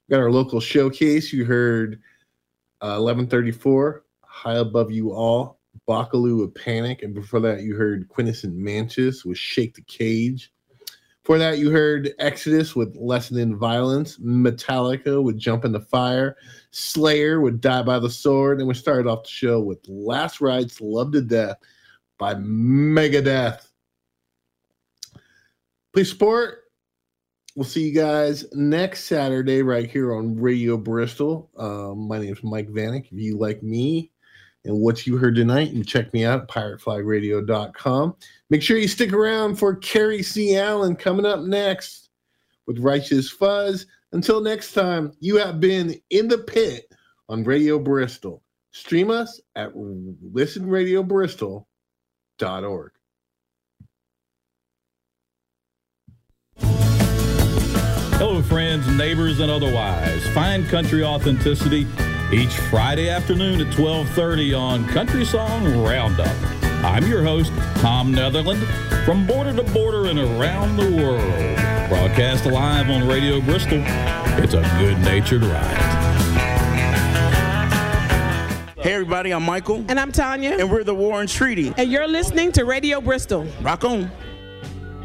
Got our local showcase. You heard 1134, High Above You All, Bacaloo with Panic. And before that, you heard Quintessent Manches with Shake the Cage. Before that, you heard Exodus with Lesson in Violence, Metallica with Jump in the Fire, Slayer with Die by the Sword, and we started off the show with Last Rites Love to Death by Megadeth. Please support. We'll see you guys next Saturday right here on Radio Bristol. My name is Mike Vanek. If you like me and what you heard tonight, you check me out at pirateflagradio.com. Make sure you stick around for Carrie C. Allen coming up next with Righteous Fuzz. Until next time, you have been in the pit on Radio Bristol. Stream us at listenradiobristol.org. Hello, friends, neighbors, and otherwise. Find country authenticity each Friday afternoon at 12:30 on Country Song Roundup. I'm your host, Tom Netherland, from border to border and around the world. Broadcast live on Radio Bristol. It's a good-natured ride. Hey, everybody, I'm Michael. And I'm Tanya. And we're the Warren Treaty. And you're listening to Radio Bristol. Rock on.